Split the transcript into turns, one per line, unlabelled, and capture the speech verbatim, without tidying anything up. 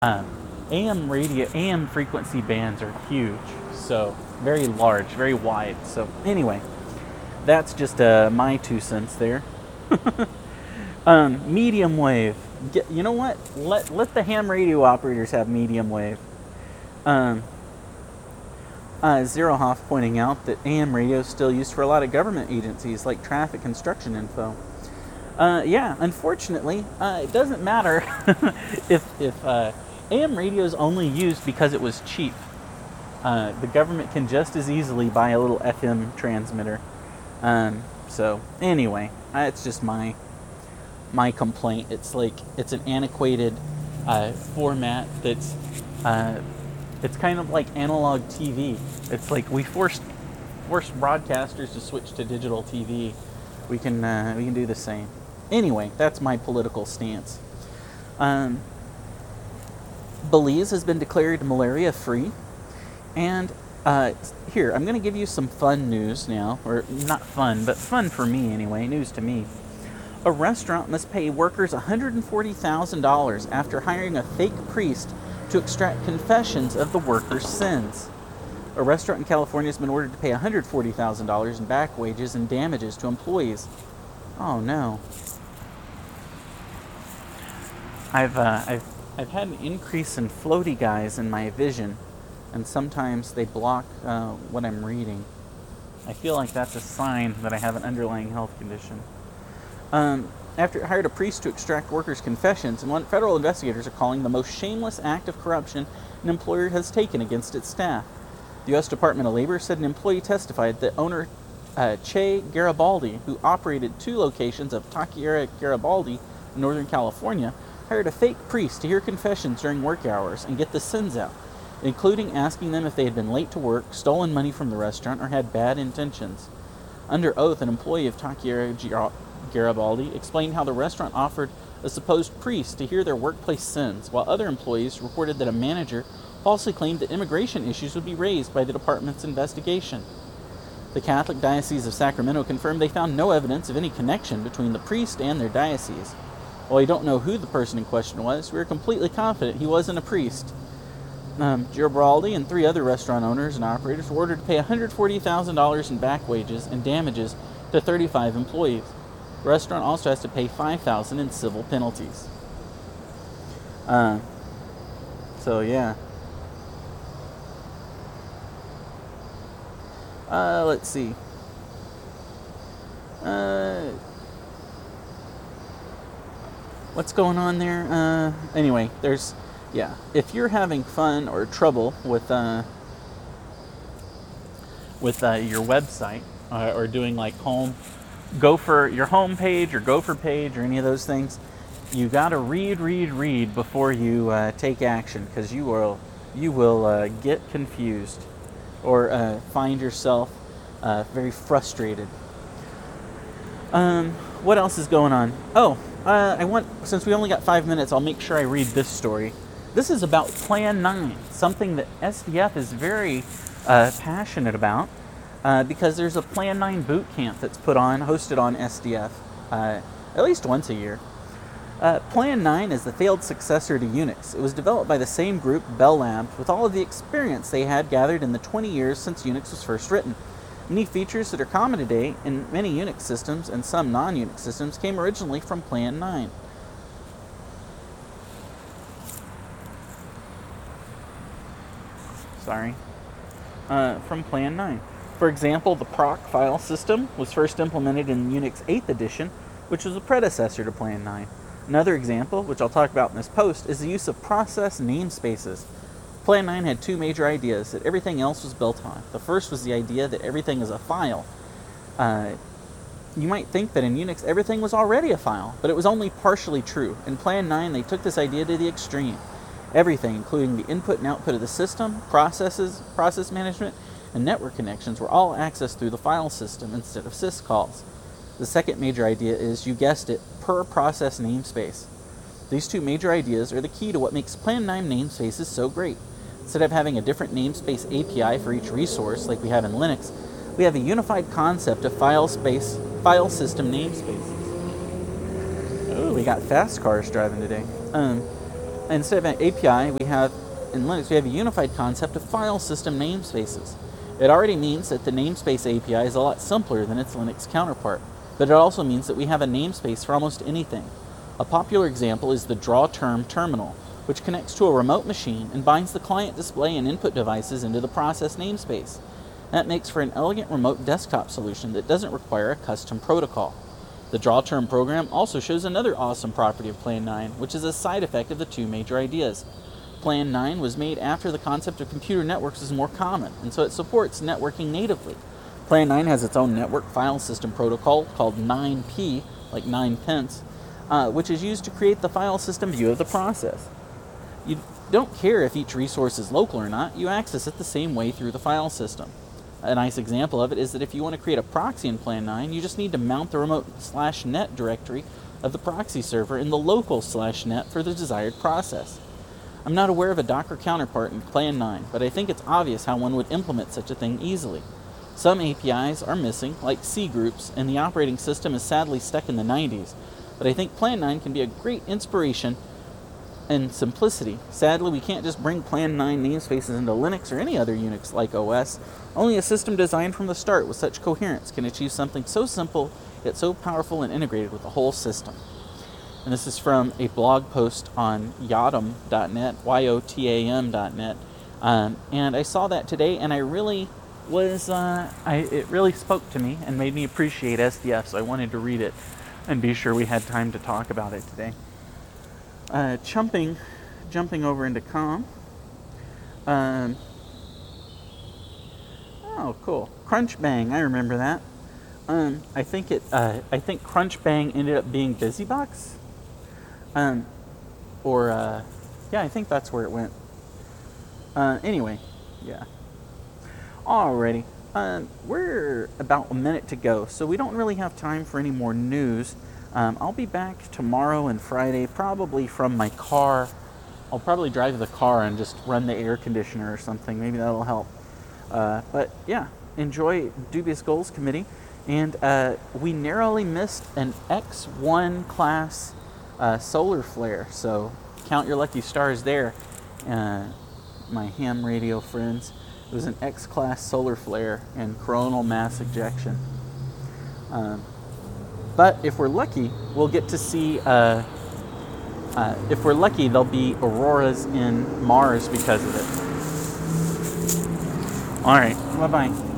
Um, A M radio, A M frequency bands are huge, so very large, very wide. So anyway, that's just uh, my two cents there. um, medium wave. Get, you know what? Let let the ham radio operators have medium wave. Um, uh, Zerohoff pointing out that A M radio is still used for a lot of government agencies like traffic construction info. Uh, yeah, unfortunately, uh, it doesn't matter if if uh, A M radio is only used because it was cheap. Uh, the government can just as easily buy a little F M transmitter. Um, so anyway, uh, it's just my my complaint. It's like it's an antiquated uh, format that's uh, it's kind of like analog T V. It's like we forced forced broadcasters to switch to digital T V. We can uh, we can do the same. Anyway, that's my political stance. Um, Belize has been declared malaria-free, and uh, here I'm going to give you some fun news now, or not fun, but fun for me anyway. News to me. A restaurant must pay workers one hundred forty thousand dollars after hiring a fake priest to extract confessions of the workers' sins. A restaurant in California has been ordered to pay one hundred forty thousand dollars in back wages and damages to employees. Oh no. I've uh, I've I've had an increase in floaty guys in my vision, and sometimes they block uh, what I'm reading. I feel like that's a sign that I have an underlying health condition. Um, after it hired a priest to extract workers' confessions, and what federal investigators are calling the most shameless act of corruption an employer has taken against its staff. The U S Department of Labor said an employee testified that owner uh, Che Garibaldi, who operated two locations of Taqueria Garibaldi in Northern California, hired a fake priest to hear confessions during work hours and get the sins out, including asking them if they had been late to work, stolen money from the restaurant, or had bad intentions. Under oath, an employee of Taqueria Garibaldi explained how the restaurant offered a supposed priest to hear their workplace sins, while other employees reported that a manager falsely claimed that immigration issues would be raised by the department's investigation. The Catholic Diocese of Sacramento confirmed they found no evidence of any connection between the priest and their diocese. While we don't know who the person in question was, we are completely confident he wasn't a priest. Um, Garibaldi and three other restaurant owners and operators were ordered to pay one hundred forty thousand dollars in back wages and damages to thirty-five employees. The restaurant also has to pay five thousand dollars in civil penalties. Uh, so, yeah. Uh, let's see. Uh... What's going on there? Uh, anyway, there's, yeah. If you're having fun or trouble with uh, with uh, your website uh, or doing like home, Gopher, your home page or Gopher page or any of those things, you gotta read, read, read before you uh, take action, because you will you will uh, get confused or uh, find yourself uh, very frustrated. Um, what else is going on? Oh. Uh, I want, since we only got five minutes, I'll make sure I read this story. This is about Plan nine, something that S D F is very uh, passionate about, uh, because there's a Plan nine boot camp that's put on, hosted on S D F, uh, at least once a year. Uh, Plan nine is the failed successor to Unix. It was developed by the same group, Bell Labs, with all of the experience they had gathered in the twenty years since Unix was first written. Many features that are common today in many Unix systems and some non-Unix systems came originally from Plan nine. Sorry. Uh, from Plan nine. For example, the proc file system was first implemented in Unix eighth edition, which was a predecessor to Plan nine. Another example, which I'll talk about in this post, is the use of process namespaces. Plan nine had two major ideas that everything else was built on. The first was the idea that everything is a file. Uh, you might think that in Unix everything was already a file, but it was only partially true. In Plan nine, they took this idea to the extreme. Everything, including the input and output of the system, processes, process management, and network connections, were all accessed through the file system instead of syscalls. The second major idea is, you guessed it, per process namespace. These two major ideas are the key to what makes Plan nine namespaces so great. Instead of having a different namespace A P I for each resource like we have in Linux, we have a unified concept of file space, file system namespaces. Oh, we got fast cars driving today. Um, instead of an A P I, we have in Linux we have a unified concept of file system namespaces. It already means that the namespace A P I is a lot simpler than its Linux counterpart, but it also means that we have a namespace for almost anything. A popular example is the draw term terminal, which connects to a remote machine and binds the client display and input devices into the process namespace. That makes for an elegant remote desktop solution that doesn't require a custom protocol. The draw term program also shows another awesome property of Plan nine, which is a side effect of the two major ideas. Plan nine was made after the concept of computer networks was more common, and so it supports networking natively. Plan nine has its own network file system protocol called nine P, like nine pence, uh, which is used to create the file system view of the process. You don't care if each resource is local or not, you access it the same way through the file system. A nice example of it is that if you want to create a proxy in Plan nine, you just need to mount the remote slash net directory of the proxy server in the local slash net for the desired process. I'm not aware of a Docker counterpart in Plan nine, but I think it's obvious how one would implement such a thing easily. Some A P Is are missing, like C groups, and the operating system is sadly stuck in the nineties, but I think Plan nine can be a great inspiration and simplicity. Sadly, we can't just bring Plan nine namespaces into Linux or any other Unix-like O S. Only a system designed from the start with such coherence can achieve something so simple, yet so powerful and integrated with the whole system. And this is from a blog post on yotam dot net, Y O T A M dot net. Um, and I saw that today, and I really was, uh, I, it really spoke to me and made me appreciate S D F, so I wanted to read it and be sure we had time to talk about it today. Uh, jumping, jumping over into com. Um, oh, cool. Crunchbang, I remember that. Um, I think it. Uh, I think Crunchbang ended up being BusyBox. Um, or uh, yeah, I think that's where it went. Uh, anyway, yeah. Alrighty. Um, we're about a minute to go, so we don't really have time for any more news. Um, I'll be back tomorrow and Friday, probably from my car. I'll probably drive the car and just run the air conditioner or something. Maybe that'll help. Uh, but yeah, enjoy Dubious Goals Committee. And uh, we narrowly missed an X one class uh, solar flare, so count your lucky stars there, uh, my ham radio friends. It was an X-class solar flare and coronal mass ejection. Um, But if we're lucky, we'll get to see, uh, uh, if we're lucky, there'll be auroras in Mars because of it. All right, bye-bye.